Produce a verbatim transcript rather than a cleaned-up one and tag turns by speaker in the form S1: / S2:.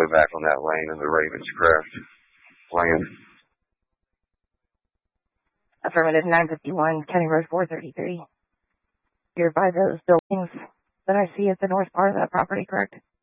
S1: way back on that lane of the Ravenscraft land.
S2: Affirmative nine fifty-one, County Road four thirty-three. You're by those buildings that I see at the north part of that property, correct?